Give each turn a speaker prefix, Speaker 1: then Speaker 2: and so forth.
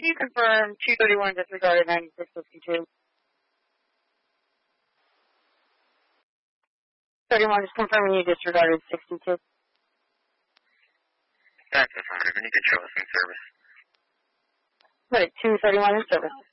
Speaker 1: can you confirm 231 disregarded 9652? 31, just confirming you disregarded 62.
Speaker 2: That's affirmative. And you can show us in service.
Speaker 1: Right, 231 in service.